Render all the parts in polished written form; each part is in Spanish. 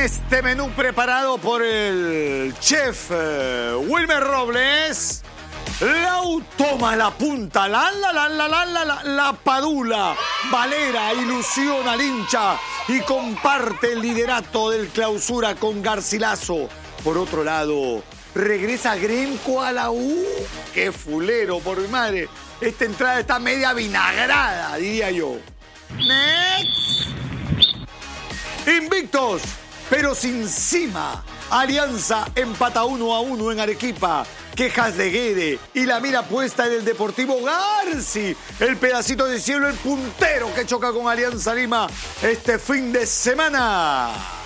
este menú preparado por el chef Wilmer Robles. Lau toma la punta, la padula, Valera ilusiona al hincha y comparte el liderato del Clausura con Garcilaso. Por otro lado, regresa Gremco a la U. ¡Qué fulero, por mi madre! Esta entrada está media vinagrada, diría yo. Next. Invictos, pero sin cima. Alianza empata 1-1 en Arequipa. Quejas de Guede y la mira puesta en el Deportivo Garci. El pedacito de cielo, el puntero que choca con Alianza Lima este fin de semana.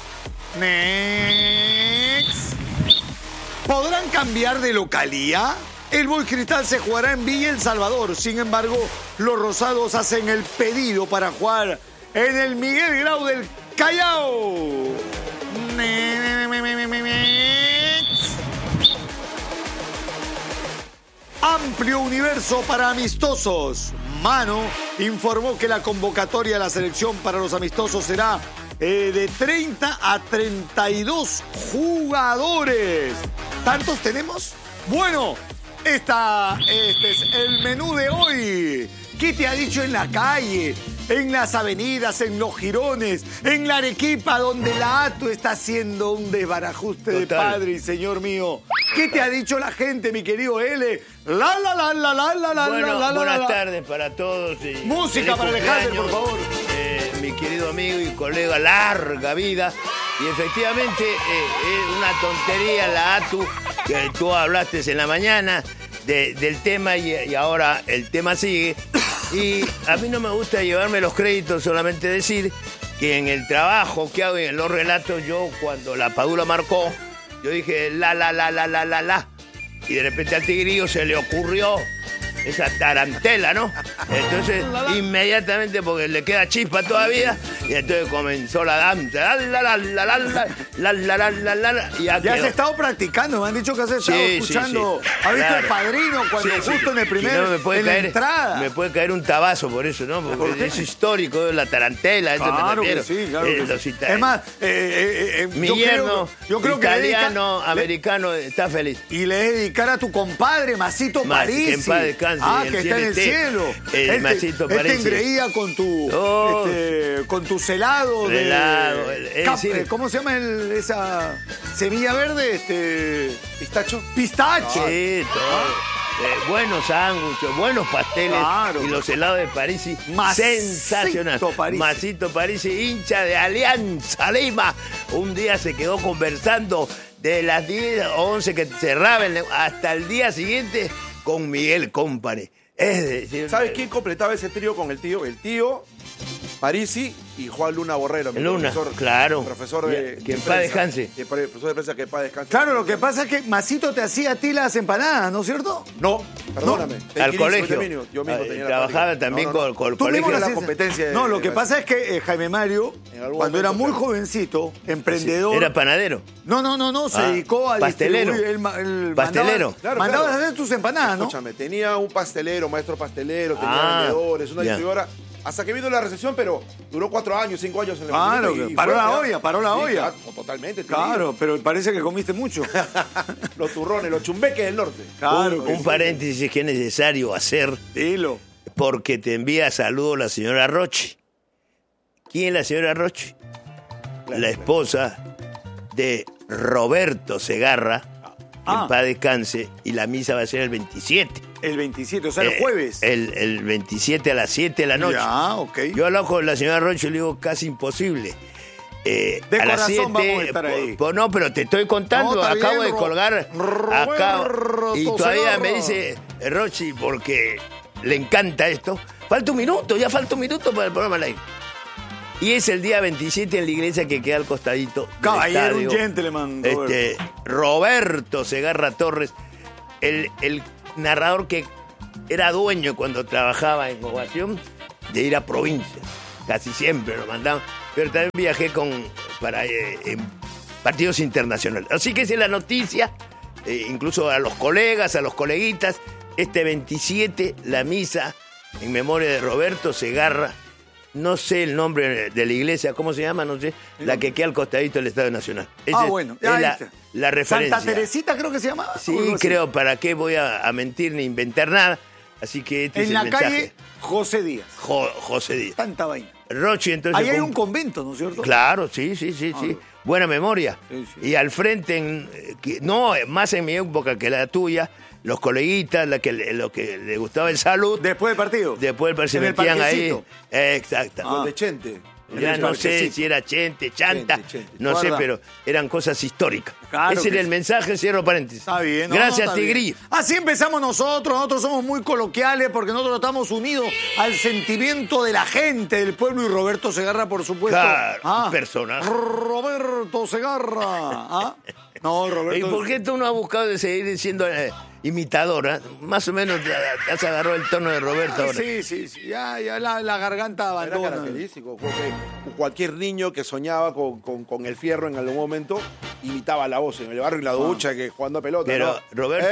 Next. ¿Podrán cambiar de localía? El Boys Cristal se jugará en Villa El Salvador. Sin embargo, los rosados hacen el pedido para jugar en el Miguel Grau del Callao. Amplio universo para amistosos. Mano informó que la convocatoria a la selección para los amistosos será de 30 a 32 jugadores. ¿Tantos tenemos? Bueno, este es el menú de hoy. ¿Qué te ha dicho en la calle? En las avenidas, en los jirones, en la Arequipa, donde la ATU está haciendo un desbarajuste de padre y señor mío. ¿Qué te ha dicho la gente, mi querido L? Buenas tardes para todos. Y música para Alejandro, por favor. Mi querido amigo y colega, larga vida. Y efectivamente, es una tontería la ATU, que tú hablaste en la mañana del tema y ahora el tema sigue. Y a mí no me gusta llevarme los créditos, solamente decir que en el trabajo que hago y en los relatos, yo cuando la Padula marcó, yo dije la. Y de repente al Tigrillo se le ocurrió esa tarantela, ¿no? Entonces, inmediatamente, porque le queda chispa todavía, y entonces comenzó la danza. Ya has estado practicando, me han dicho que has estado escuchando. Sí. ¿Has visto El Padrino cuando justo en el primer, la entrada? Me puede caer un tabazo por eso, ¿no? Porque es histórico, la tarantela. Claro que sí, claro que sí. Es más, mi yerno, italiano, americano, está feliz. Y le dedicar a tu compadre, Masito Parisi. Que en paz descanse. Que está en el cielo. El Masito Parisi. Él te engreía con tus helados de... ¿Cómo se llama esa semilla verde? ¿Pistacho? ¡Pistacho! Sí, todo. Buenos sándwiches, buenos pasteles. Claro. Y los helados de Parisi. Sensacional. Masito Parisi, hincha de Alianza Lima. Un día se quedó conversando de las 10 o 11 que cerraba hasta el día siguiente con Miguel Company. Es decir, ¿sabes quién completaba ese trío con el tío? El tío, Parisi y Juan Luna Borrero. Luna, claro. Profesor de que en paz descanse. Profesor de prensa, que en paz descanse. Claro, lo que pasa es que Masito te hacía a ti las empanadas, ¿no es cierto? No, perdóname. No. Al colegio. Yo mismo tenía trabajaba también con el colegio. La competencia. No, lo que pasa es que Jaime Mario, cuando era muy jovencito, emprendedor... Era panadero. No, se dedicó a pastelero. Pastelero. Mandabas a hacer tus empanadas, ¿no? Escúchame, tenía un pastelero, maestro pastelero, tenía vendedores, una distribuidora... Hasta que vino la recesión, pero duró 4 años, 5 años en el Claro, paró la olla. Claro, totalmente. Claro, pero parece que comiste mucho. Los turrones, los chumbeques del norte. Claro. Un paréntesis que es necesario hacer. Dilo. Porque te envía saludos la señora Rochi. ¿Quién es la señora Rochi? La esposa de Roberto Segarra, en paz descanse, y la misa va a ser el 27. El 27, o sea, el jueves. El 27 a las 7 de la noche. Ya, ok. Yo hablo con la señora Rochi y le digo, casi imposible. De a corazón las 7, vamos a estar ahí. No, pero te estoy contando, acabo de colgar. Y todavía me dice, Rochi, porque le encanta esto. Falta un minuto para el programa live. Y es el día 27 en la iglesia que queda al costadito. Caballero, un gentleman. Roberto Segarra Torres, el narrador que era dueño cuando trabajaba en Ovación de ir a provincias. Casi siempre lo mandaban. Pero también viajé para en partidos internacionales. Así que esa es la noticia, incluso a los colegas, a los coleguitas. Este 27, la misa en memoria de Roberto Segarra, no sé el nombre de la iglesia, ¿cómo se llama? No sé, la que queda al costadito del Estadio Nacional. Bueno, es la referencia. ¿Santa Teresita creo que se llamaba? Sí, creo, ¿para qué voy a mentir ni inventar nada? Así que este es el mensaje. En la calle José Díaz. José Díaz. Tanta vaina. Rochi, entonces... Ahí hay un convento, ¿no es cierto? Claro, sí. Buena memoria. Sí. Y al frente, más en mi época que la tuya, los coleguitas, lo que le gustaba el salud. Después del partido. Se metían ahí. Exacto. Los de Chente. Ya no sé si era Chente, Chanta, no sé, pero eran cosas históricas. Claro. Ese era el mensaje, cierro paréntesis. Está bien. Gracias, Tigrillo. Así empezamos nosotros somos muy coloquiales porque nosotros estamos unidos al sentimiento de la gente, del pueblo, y Roberto Segarra, por supuesto. Claro, personaje. Roberto Segarra. No, Roberto. ¿Y por qué tú no has buscado de seguir siendo imitadora? Más o menos ya se agarró el tono de Roberto ahora. Sí. Ya la garganta abandona. Era característico. Cualquier niño que soñaba con el fierro en algún momento imitaba la voz en el barrio y la ducha, que jugando a pelota. Pero ¿no?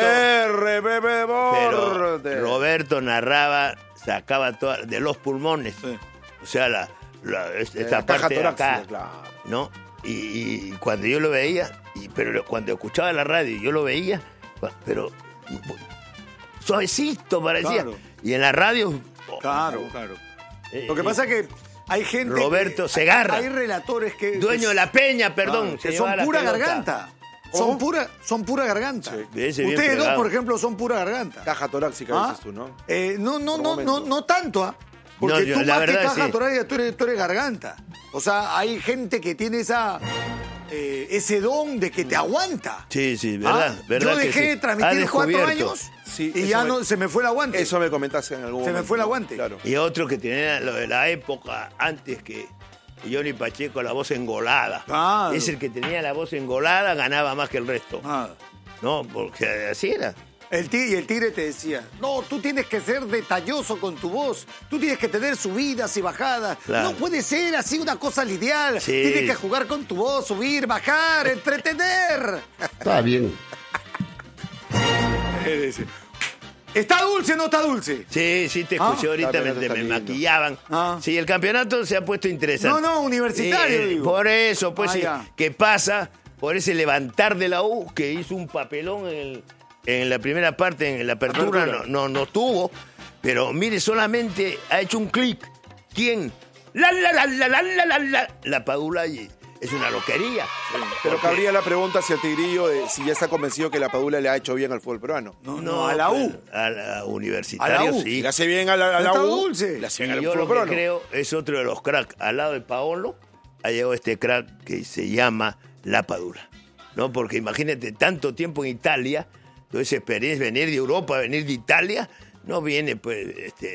Roberto narraba, sacaba de los pulmones. Sí. O sea, esta parte de acá, claro. ¿No? Y cuando yo lo veía, pero cuando escuchaba la radio y yo lo veía, pero suavecito parecía. Claro. Y en la radio... Claro. Lo que pasa es que hay gente... Roberto Segarra. Hay relatores que... Dueño de la Peña, perdón. Que son pura garganta. Son pura garganta. Sí. Ustedes dos, por ejemplo, son pura garganta. Caja torácica, dices tú, ¿no? No tanto, Porque tú más que caja torácica, tú eres garganta. O sea, hay gente que tiene ese don de que te aguanta. Sí, verdad. Yo dejé de transmitir 4 años y ya se me fue el aguante. Eso me comentaste en algún momento. Se me fue el aguante. Claro. Y otro que tenía lo de la época antes que Johnny Pacheco, la voz engolada. Claro. Es el que tenía la voz engolada, ganaba más que el resto. No, porque así era. El tigre te decía, no, tú tienes que ser detalloso con tu voz, tú tienes que tener subidas y bajadas, claro. No puede ser así una cosa lineal, tienes que jugar con tu voz, subir, bajar, entretener. Está bien. ¿Está dulce o no está dulce? Sí, te escuché ahorita, me maquillaban. Sí, el campeonato se ha puesto interesante. No, universitario, digo. Por eso, pues ¿qué pasa? Por ese levantar de la U, que hizo un papelón en la primera parte, en la apertura, no tuvo, pero mire, solamente ha hecho un clic. ¿Quién? La Padula es una loquería. Sí, pero cabría la pregunta hacia el Tigrillo de si ya está convencido que la Padula le ha hecho bien al fútbol peruano. No, a la U. A la Universitario, sí. Le hace bien a la U. Dulce. Le hace bien al yo fútbol lo peruano. Que creo es otro de los cracks. Al lado de Paolo ha llegado este crack que se llama La Padula. ¿No? Porque imagínate, tanto tiempo en Italia, toda esa experiencia, venir de Europa, venir de Italia, no viene pues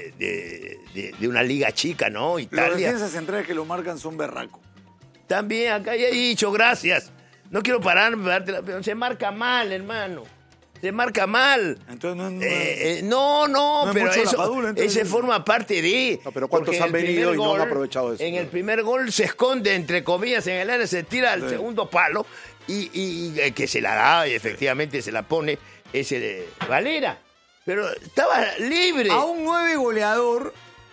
de una liga chica, ¿no? Italia. Los defensas centrales que lo marcan son berracos. También acá ya he dicho, gracias. No quiero pararme, pero se marca mal, hermano. Se marca mal. Entonces no, pero eso Padula, ese forma parte de... No, pero ¿cuántos han venido y no han aprovechado eso? En el primer gol se esconde, entre comillas, en el área, se tira al segundo palo y que se la da y efectivamente se la pone ese de Valera. Pero estaba libre. A un 9 goleador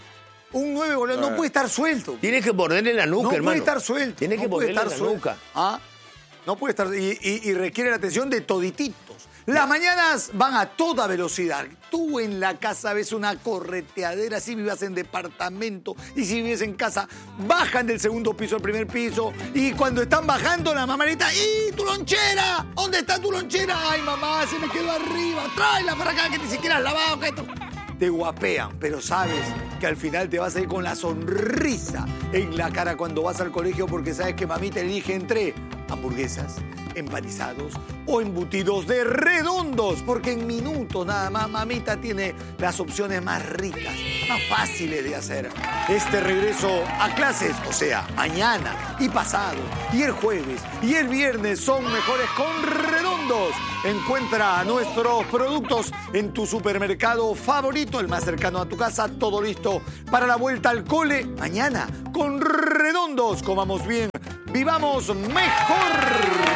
no puede estar suelto. Tiene que morderle la nuca, hermano. No puede estar suelto. Tiene que morderle la nuca. No puede estar... Y requiere la atención de todititos. Las mañanas van a toda velocidad. Tú en la casa ves una correteadera, si vivas en departamento y si vives en casa, bajan del segundo piso al primer piso y cuando están bajando la mamanita, ¡y tu lonchera! ¿Dónde está tu lonchera? ¡Ay, mamá, se me quedó arriba! ¡Tráela para acá que ni siquiera has lavado! Te guapean, pero sabes que al final te vas a ir con la sonrisa en la cara cuando vas al colegio porque sabes que mamita elige entre hamburguesas, empanizados o embutidos de redondos, porque en minutos nada más mamita tiene las opciones más ricas, más fáciles de hacer. Este regreso a clases, o sea, mañana y pasado y el jueves y el viernes son mejores con Redondos. Encuentra nuestros productos en tu supermercado favorito, el más cercano a tu casa, todo listo para la vuelta al cole mañana con Redondos. Comamos bien, vivamos mejor.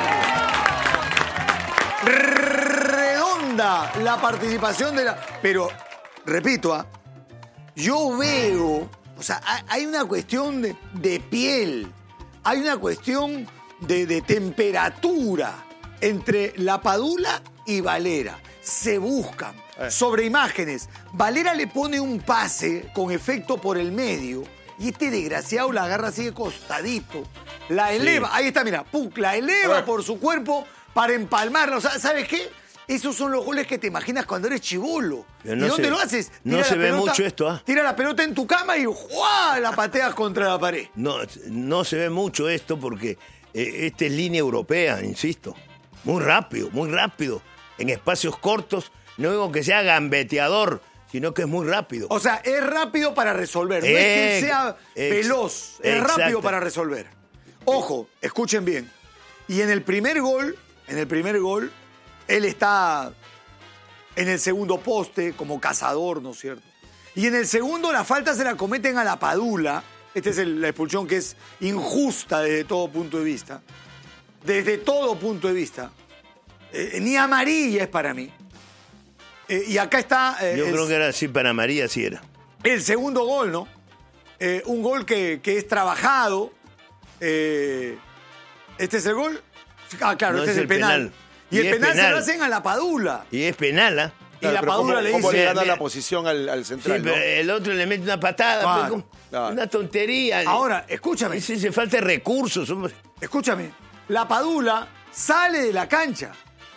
Redonda la participación de la... Pero, repito, yo veo O sea, hay una cuestión de piel, hay una cuestión de temperatura entre La Padula y Valera. Se buscan sobre imágenes. Valera le pone un pase con efecto por el medio y este desgraciado la agarra así de costadito, la eleva, sí. Ahí está, mira, ¡puc! La eleva por su cuerpo para empalmarla. O sea, ¿sabes qué? Esos son los goles que te imaginas cuando eres chibolo. No ¿Y dónde lo haces? No se ve mucho esto, ¿ah? Tira la pelota en tu cama y ¡juá! La pateas contra la pared. No se ve mucho esto porque esta es línea europea, insisto. Muy rápido. En espacios cortos, no digo que sea gambeteador, sino que es muy rápido. O sea, es rápido para resolver. No es que él sea veloz, es rápido para resolver. Ojo, escuchen bien. Y en el primer gol, él está en el segundo poste como cazador, ¿no es cierto? Y en el segundo la falta se la cometen a La Padula. Esta es la expulsión que es injusta desde todo punto de vista. Desde todo punto de vista. Ni amarilla es para mí. Y acá está... Yo creo que era así, para María sí era. El segundo gol, ¿no? Un gol que es trabajado. ¿Este es el gol? Ah, claro, no, este es el penal. Y el penal se lo hacen a La Padula. Y es penal, ¿ah? Y La Padula le dice... ¿Cómo le gana la posición al central? Sí, pero ¿no? El otro le mete una patada. Claro. Una tontería. Ahora, escúchame. Y si falta de recursos, hombre. Escúchame. La Padula sale de la cancha.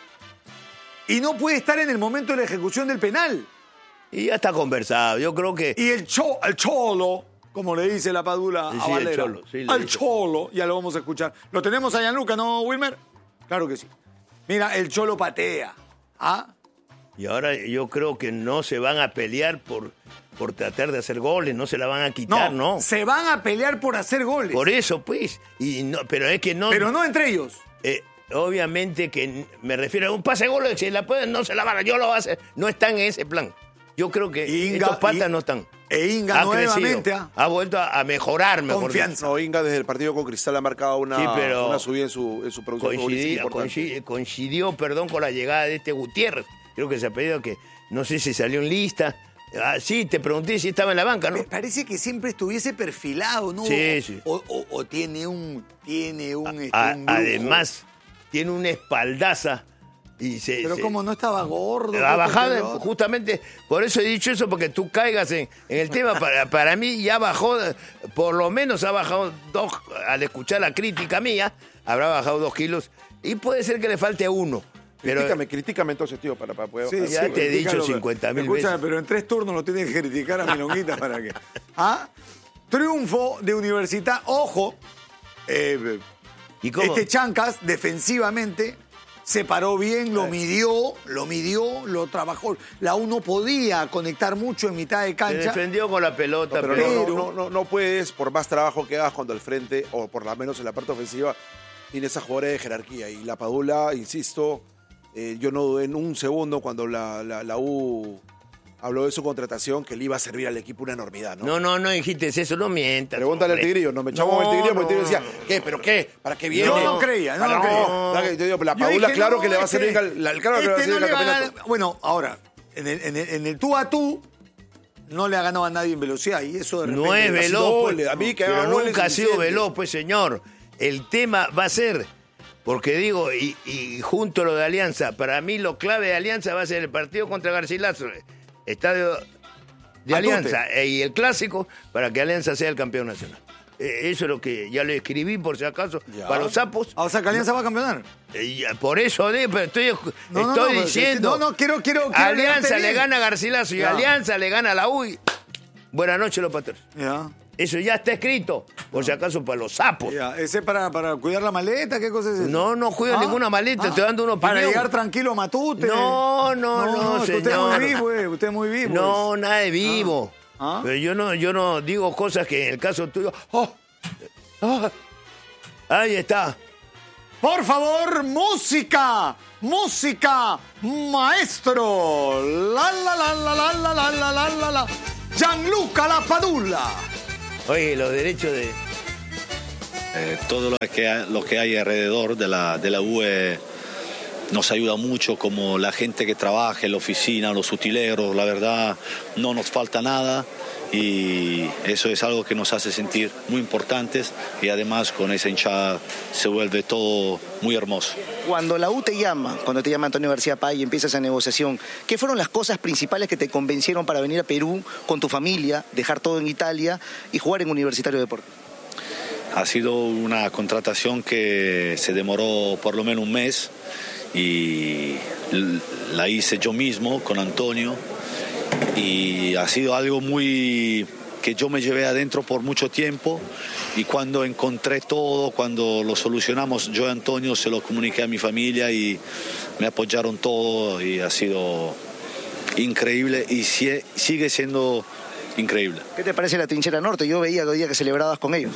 Y no puede estar en el momento de la ejecución del penal. Y ya está conversado, yo creo que... Y el Cholo, como le dice La Padula a Valera. Al Cholo, ya lo vamos a escuchar. Lo tenemos a Gianluca, ¿no, Wilmer? Claro que sí. Mira, el Cholo patea. ¿Ah? Y ahora yo creo que no se van a pelear por tratar de hacer goles, no se la van a quitar, ¿no? Se van a pelear por hacer goles. Por eso, pues. Y no, pero es que no... Pero no entre ellos. Obviamente que me refiero a un pase gol, si la pueden, no se la van a, yo lo voy a hacer. No están en ese plan. Yo creo que estos patas no están. Inga nuevamente ha vuelto a mejorar, mejor confianza. No, Inga desde el partido con Cristal ha marcado una subida en su producción. Coincidió, con la llegada de este Gutiérrez. Creo que se ha pedido que, no sé si salió en lista. Sí, te pregunté si estaba en la banca, ¿no? Me parece que siempre estuviese perfilado, ¿no? Sí. O tiene un además, tiene una espaldaza. Pero como no estaba gordo. Ha bajado, justamente, por eso he dicho eso, porque tú caigas en el tema. Para mí ya bajó, por lo menos ha bajado 2, al escuchar la crítica mía, habrá bajado 2 kilos. Y puede ser que le falte 1. Critícame entonces, tío, para poder bajar. Ya te he dicho 50.000 veces. Escúchame, pero en 3 turnos lo tienes que criticar a Milonguita para que... Triunfo de Universidad. Ojo, este Chancas, defensivamente, se paró bien, lo midió, lo trabajó. La U no podía conectar mucho en mitad de cancha. Se defendió con la pelota. Pero no puedes, por más trabajo que hagas cuando al frente, o por lo menos en la parte ofensiva, tienes a jugadores de jerarquía. Y La Padula, insisto... yo no dudé en un segundo cuando la U habló de su contratación que le iba a servir al equipo una enormidad, ¿no? No dijiste eso, no mientas. Pregúntale al Tigrillo, no me echamos el Tigrillo porque el Tigrillo decía, ¿qué? ¿Pero qué? ¿Para qué viene? No creía. Yo digo, La Padula, claro que le va a servir al campeonato. Bueno, ahora, en el tú a tú, no le ha ganado a nadie en velocidad y eso de repente... No es veloz, a mí que pero nunca ha sido veloz, pues, señor. El tema va a ser... Porque digo, y junto a lo de Alianza, para mí lo clave de Alianza va a ser el partido contra Garcilaso, estadio de Alianza, y el clásico, para que Alianza sea el campeón nacional. Eso es lo que ya le escribí, por si acaso, para los sapos. O sea, que Alianza va a campeonar. Por eso, pero estoy diciendo. Quiero Alianza le gana a Garcilaso y Alianza le gana a la U. Buenas noches, los patrones. Eso ya está escrito, por si acaso para los sapos. ¿Ese es para cuidar la maleta? ¿Qué cosa es eso? No cuido ninguna maleta, estoy dando una opinión. ¿Para llegar tranquilo a Matute? No, señor. Usted es muy vivo. No, nada de vivo. Pero yo no digo cosas que en el caso tuyo... Ahí está. Por favor, música, maestro. La. Gianluca La Padula. Oye, los derechos de... todo lo que hay alrededor de la U es nos ayuda mucho, como la gente que trabaja en la oficina, los utileros, la verdad no nos falta nada y eso es algo que nos hace sentir muy importantes y además con esa hinchada se vuelve todo muy hermoso. Cuando la U te llama, cuando te llama Antonio García Pay y empieza esa negociación, ¿qué fueron las cosas principales que te convencieron para venir a Perú con tu familia, dejar todo en Italia y jugar en Universitario de Deportes? Ha sido una contratación que se demoró por lo menos un mes y la hice yo mismo con Antonio y ha sido algo muy que yo me llevé adentro por mucho tiempo y cuando encontré todo, cuando lo solucionamos yo y Antonio se lo comuniqué a mi familia y me apoyaron todo y ha sido increíble y sigue siendo increíble. ¿Qué te parece la Trinchera Norte? Yo veía el día que celebrabas con ellos.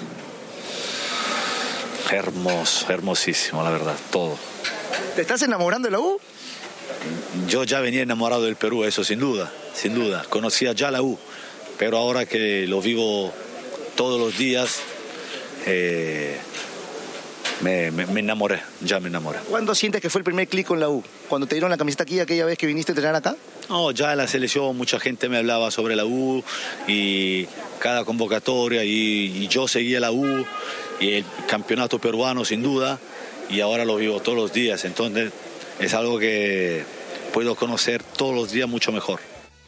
Hermoso, hermosísimo, la verdad, todo. ¿Te estás enamorando de la U? Yo ya venía enamorado del Perú, eso sin duda, sin duda. Conocía ya la U, pero ahora que lo vivo todos los días, me enamoré, ya me enamoré. ¿Cuándo sientes que fue el primer clic con la U? ¿Cuando te dieron la camiseta aquí aquella vez que viniste a entrenar acá? No, ya en la selección mucha gente me hablaba sobre la U y cada convocatoria y yo seguía la U y el campeonato peruano sin duda y ahora lo vivo todos los días, entonces es algo que puedo conocer todos los días mucho mejor.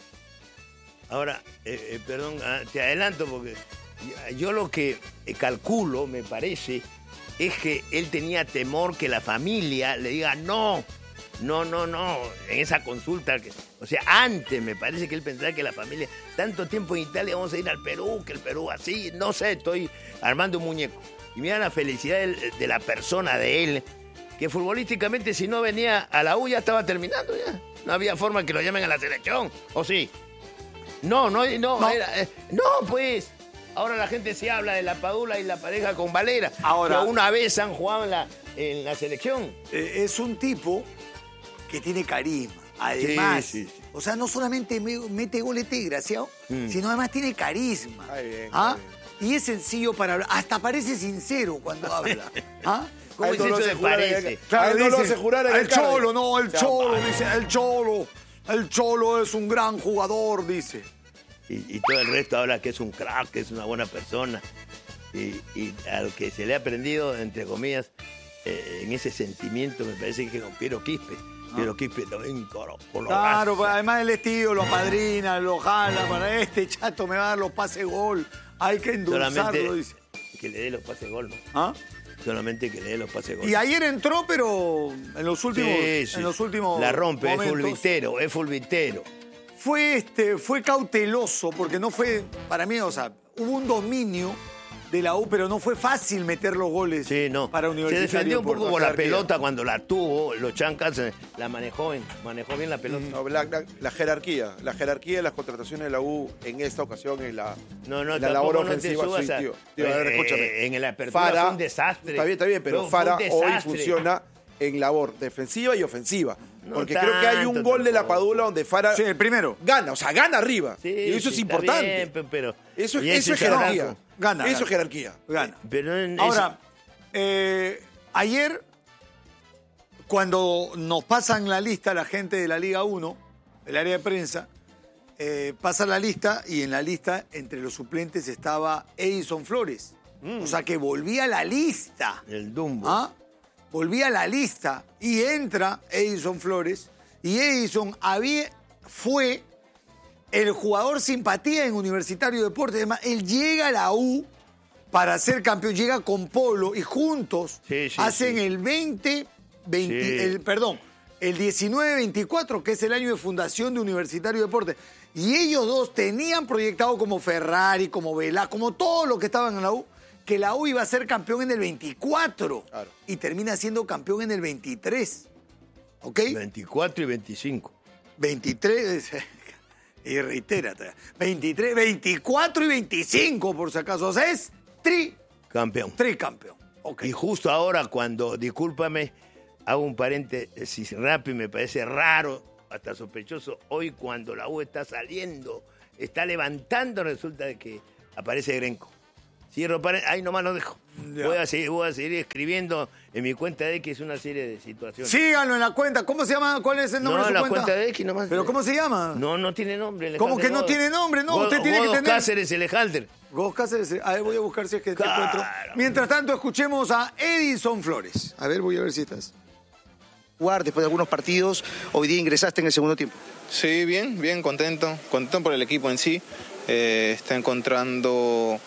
Ahora, perdón, te adelanto porque yo lo que calculo, me parece, es que él tenía temor que la familia le diga no, en esa consulta. O sea, antes me parece que él pensaba que la familia, tanto tiempo en Italia, vamos a ir al Perú, que el Perú así, no sé, estoy armando un muñeco. Y mira la felicidad de la persona, de él, que futbolísticamente si no venía a la U ya estaba terminando ya. No había forma que lo llamen a la selección, ¿o sí? No, pues... Ahora la gente se habla de la Padula y la pareja con Valera. Ahora, que una vez han jugado en la selección. Es un tipo que tiene carisma. Además, sí. O sea, no solamente mete goles desgraciado, sino además tiene carisma. Bien, Y es sencillo para hablar. Hasta parece sincero cuando habla. ¿Cómo es eso de parece? Claro, no lo hace jurar en el el carne. Cholo, no, el Cholo, dice, el Cholo. El Cholo es un gran jugador, dice. Y todo el resto habla que es un crack, que es una buena persona. Y al que se le ha aprendido, entre comillas, en ese sentimiento, me parece que con Piero Quispe. Piero Quispe también con lo Claro, pues, gasta. además el estilo, lo apadrina, lo jala. Para este chato me va a dar los pases gol. Hay que endulzarlo, dice. Que le dé los pases gol, ¿no? ¿Ah? Solamente que le dé los pases gol. Y ayer entró, pero en los últimos, Sí. En los últimos la rompe, momentos, es fulvitero. Fue cauteloso, porque no fue, para mí, o sea, hubo un dominio de la U, pero no fue fácil meter los goles para Universitario. Se defendió un poco por con la pelota cuando la tuvo, los chancas la manejó bien la pelota. No, la jerarquía de las contrataciones de la U en esta ocasión en la labor ofensiva. No te subas escúchame. en el apertura Fara, fue un desastre. Está bien, pero Fara hoy funciona en labor defensiva y ofensiva. Porque creo que hay un gol de la Padula donde Fara el primero gana, o sea, gana arriba. Sí, y eso es está importante. bien, pero Eso y es ese jerarquía. trabajo. Gana. Es jerarquía. Gana. Pero Ahora, ayer, cuando nos pasan la lista la gente de la Liga 1, el área de prensa, pasa la lista y en la lista, entre los suplentes, estaba Edison Flores. O sea, que volvía a la lista. El Dumbo. Volvía a la lista y entra Edison Flores. Y Edison fue el jugador simpatía en Universitario de Deportes. Además, él llega a la U para ser campeón, llega con Polo y juntos hacen el 19-24, que es el año de fundación de Universitario de Deportes. Y ellos dos tenían proyectado como Ferrari, como Vela, como todos los que estaban en la U, que la U iba a ser campeón en el 24. Claro. Y termina siendo campeón en el 23. ¿Ok? 24 y 25. 23, y reitérate, 23, 24 y 25, por si acaso. O sea, es tricampeón. Okay. Y justo ahora, cuando, discúlpame, hago un paréntesis rápido, me parece raro, hasta sospechoso, hoy cuando la U está saliendo, está levantando, resulta de que aparece Grenco. Cierro paréntesis, ahí nomás lo dejo. Ya. Voy a seguir escribiendo en mi cuenta de X una serie de situaciones. Síganlo en la cuenta. ¿Cómo se llama? ¿Cuál es el nombre de su la cuenta? cuenta de X nomás. ¿Pero cómo se llama? No tiene nombre. ¿Cómo que no tiene nombre? No, usted tiene que tener... Cáceres Elejalder. Gos Cáceres. A ver, voy a buscar si es que te Claro. encuentro. Mientras tanto, escuchemos a Edison Flores. A ver, voy a ver si estás. Jugar después de algunos partidos, hoy día ingresaste en el segundo tiempo. Sí, bien, contento por el equipo en sí. Está encontrando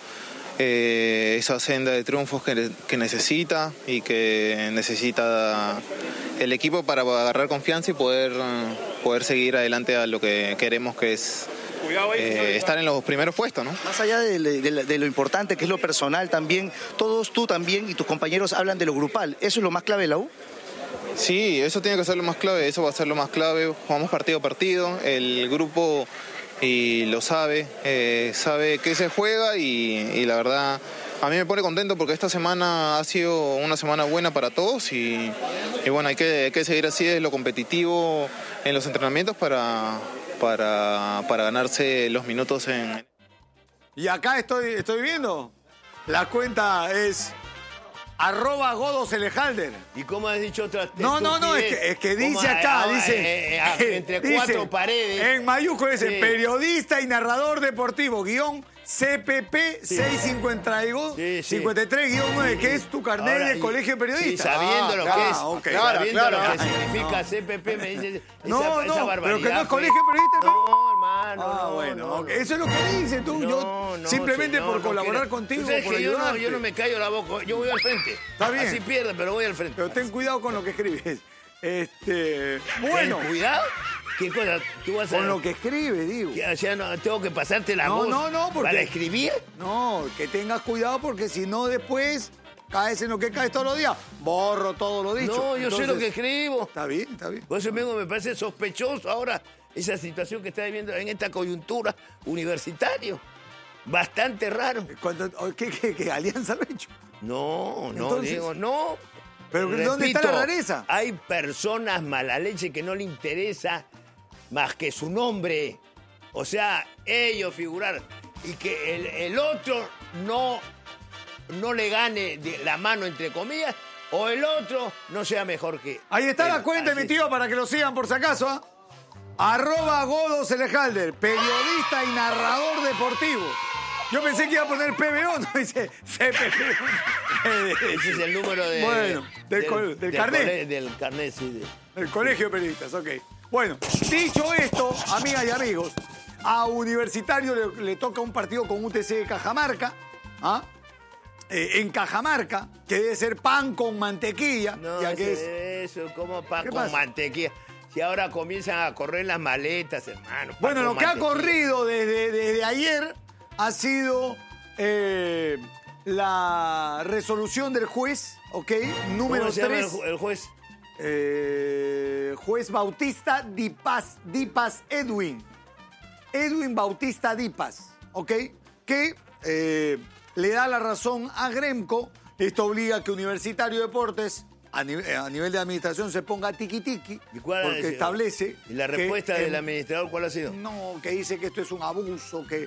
esa senda de triunfos que necesita y que necesita el equipo para agarrar confianza y poder seguir adelante a lo que queremos, que es estar en los primeros puestos, ¿no? Más allá de lo importante que es lo personal también, todos tú también y tus compañeros hablan de lo grupal. ¿Eso es lo más clave de la U? Sí, eso tiene que ser lo más clave, eso va a ser lo más clave. Jugamos partido a partido, el grupo lo sabe qué se juega y la verdad a mí me pone contento porque esta semana ha sido una semana buena para todos y bueno, hay que seguir así de lo competitivo en los entrenamientos para ganarse los minutos en... Y acá estoy viendo. La cuenta es @GodosElejalder. ¿Y cómo has dicho otra No, es que dice acá, dice... entre cuatro dice, paredes. En mayúsculo dice, Sí. periodista y narrador deportivo, guión CPP 652 Sí, sí. 53-9, que es tu carnet Ahora, de colegio de periodista. Sí, sabiendo lo que es, ok. sabiendo lo que Ah, significa CPP, me dice No, esa barbaridad. pero que no es pues. colegio de periodista. No, hermano, Ah, no, bueno, no, ok. no. Eso es lo que dice tú. Yo simplemente señor, por colaborar quiero. contigo, Tú sabes por que ayudarte. yo no me callo la boca, yo voy al frente. Está bien. Así pierde, pero voy al frente. Pero ten cuidado con lo que escribes. Bueno, ¿Ten cuidado? ¿Qué cosa? ¿Tú vas a...? con lo que escribes, digo. O sea, no, tengo que pasarte la voz No, porque... para escribir. No, que tengas cuidado porque si no después caes en lo que caes todos los días. Borro todo lo dicho. No, yo sé lo que Entonces, escribo. Está bien, está bien. Por eso mismo me parece sospechoso ahora esa situación que está viviendo en esta coyuntura universitario. Bastante raro. ¿Qué alianza lo he hecho? No, Entonces, digo, no. ¿pero dónde está la rareza? Hay personas mala leche que no le interesa más que su nombre. O sea, ellos figurar. Y que el otro no le gane la mano, entre comillas, o el otro no sea mejor que... Ahí está él. la cuenta, Así. mi tío, para que lo sigan por si acaso. @GodosElejalder, periodista y narrador deportivo. Yo pensé que iba a poner PBO, no dice CPP. Ese es el número de... Bueno, del carnet. Del carnet, sí. El colegio de periodistas, ok. Bueno, dicho esto, amigas y amigos, a Universitario le toca un partido con UTC de Cajamarca. ¿Ah? En Cajamarca, que debe ser pan con mantequilla. No, ya que eso, como pan ¿Qué con pasa? mantequilla. Si ahora comienzan a correr las maletas, hermano. pan Bueno, con lo que ha mantequilla. corrido desde ayer ha sido la resolución del juez, ¿ok? Número ¿Cómo se llama 3. el juez? Juez Bautista Dipas Edwin Bautista Dipas, ¿ok? Que le da la razón a Gremco. Esto obliga a que Universitario de Deportes, a nivel de administración, se ponga tiqui-tiqui, ¿Y cuál porque es? establece... ¿Y la que respuesta del en- administrador cuál ha sido? No, que dice que esto es un abuso, que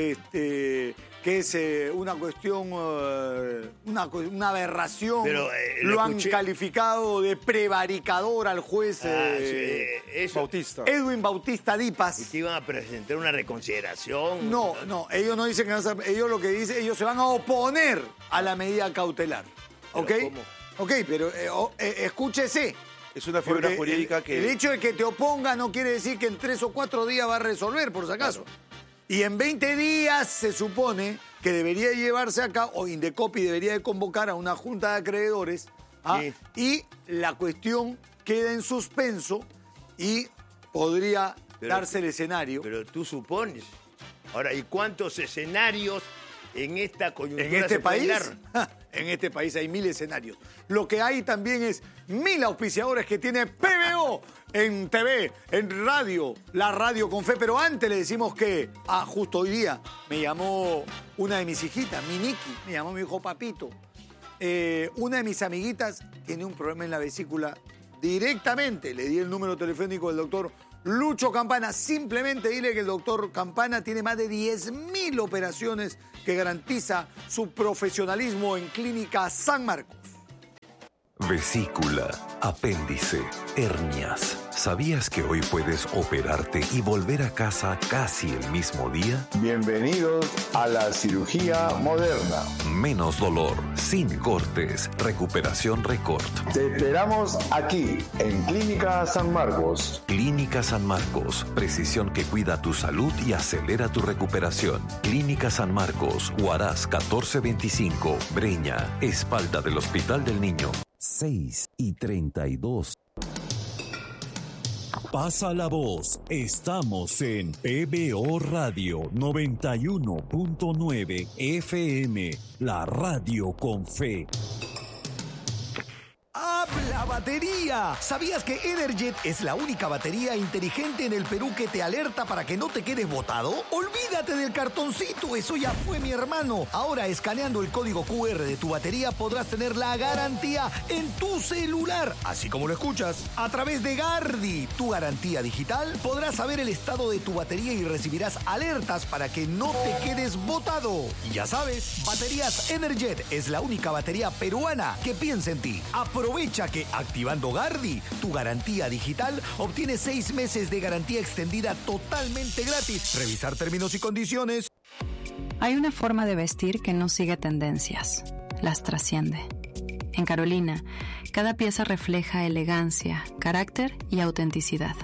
es una cuestión, una aberración. Pero, lo lo han escuché. calificado de prevaricador al juez Eso. Bautista. Edwin Bautista Y Dipas. que iban a presentar una reconsideración. No, ellos no dicen que ellos lo que dicen, ellos se van a oponer a la medida cautelar. ¿Ok? ¿Pero cómo? Ok, pero escúchese. Es una figura Porque jurídica que... El hecho de que te oponga no quiere decir que en 3 o 4 días va a resolver, por si acaso. Y en 20 días se supone que debería llevarse a cabo, o Indecopi debería de convocar a una junta de acreedores, ¿ah? Sí. Y la cuestión queda en suspenso y podría darse el escenario. Pero tú supones. Ahora, ¿y cuántos escenarios en esta coyuntura En este se pueden país, dar? en este país hay 1000 escenarios. Lo que hay también es 1000 auspiciadores que tiene PBO en TV, en radio, la radio con fe. Pero antes le decimos que, justo hoy día me llamó una de mis hijitas, mi Niki, me llamó mi hijo Papito. Una de mis amiguitas tiene un problema en la vesícula directamente. Le di el número telefónico del doctor Lucho Campana. Simplemente dile que el doctor Campana tiene más de 10.000 operaciones que garantiza su profesionalismo en Clínica San Marcos. Vesícula, apéndice, hernias. ¿Sabías que hoy puedes operarte y volver a casa casi el mismo día? Bienvenidos a la cirugía moderna. Menos dolor, sin cortes, recuperación récord. Te esperamos aquí, en Clínica San Marcos. Clínica San Marcos, precisión que cuida tu salud y acelera tu recuperación. Clínica San Marcos, Huaraz 1425, Breña, espalda del Hospital del Niño. 6:32. Pasa la voz. Estamos en PBO Radio 91.9 FM, la radio con fe. ¡Habla batería! ¿Sabías que Energet es la única batería inteligente en el Perú que te alerta para que no te quedes botado? ¡Olvídate del cartoncito! ¡Eso ya fue, mi hermano! Ahora, escaneando el código QR de tu batería, podrás tener la garantía en tu celular. Así como lo escuchas. A través de Gardi, tu garantía digital, podrás saber el estado de tu batería y recibirás alertas para que no te quedes botado. Y ya sabes, Baterías Energet es la única batería peruana que piensa en ti. Aprovecha que activando Gardi, tu garantía digital, obtienes 6 meses de garantía extendida totalmente gratis. Revisar términos y condiciones. Hay una forma de vestir que no sigue tendencias, las trasciende. En Carolina, cada pieza refleja elegancia, carácter y autenticidad.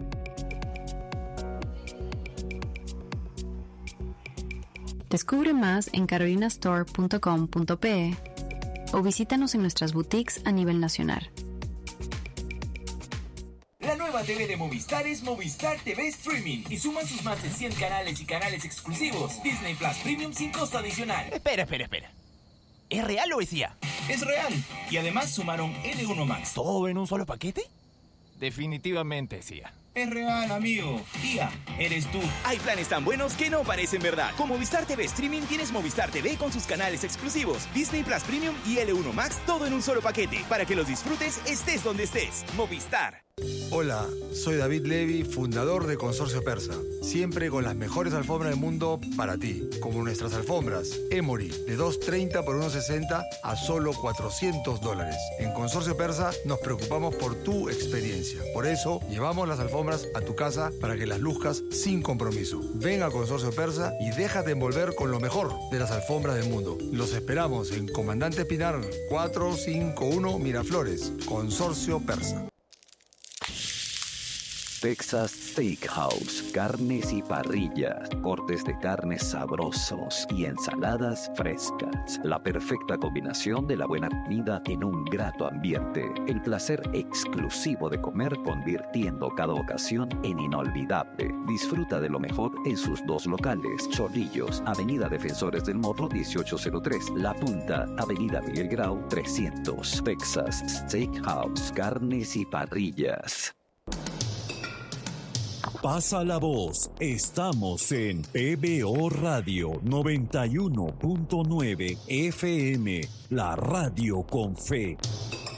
Descubre más en carolinastore.com.pe o visítanos en nuestras boutiques a nivel nacional. La nueva TV de Movistar es Movistar TV Streaming y suman sus más de 100 canales y canales exclusivos. Disney Plus Premium sin costo adicional. Espera. ¿Es real o es IA? Es real. Y además sumaron L1 Max. ¿Todo en un solo paquete? Definitivamente es IA. Es real, amigo. Tía, eres tú. Hay planes tan buenos que no parecen verdad. Con Movistar TV Streaming tienes Movistar TV con sus canales exclusivos, Disney Plus Premium y L1 Max, todo en un solo paquete, para que los disfrutes estés donde estés. Movistar. Hola, soy David Levy, fundador de Consorcio Persa. Siempre con las mejores alfombras del mundo para ti, como nuestras alfombras Emory, de $230 por $160 a solo $400. En Consorcio Persa nos preocupamos por tu experiencia. Por eso, llevamos las alfombras a tu casa para que las luzcas sin compromiso. Ven a Consorcio Persa y déjate envolver con lo mejor de las alfombras del mundo. Los esperamos en Comandante Pinar 451 Miraflores. Consorcio Persa. Texas Steakhouse, carnes y parrillas, cortes de carnes sabrosos y ensaladas frescas. La perfecta combinación de la buena comida en un grato ambiente. El placer exclusivo de comer convirtiendo cada ocasión en inolvidable. Disfruta de lo mejor en sus 2 locales. Chorrillos, Avenida Defensores del Morro 1803. La Punta, Avenida Miguel Grau 300. Texas Steakhouse, carnes y parrillas. Pasa la voz. Estamos en PBO Radio 91.9 FM, la radio con fe.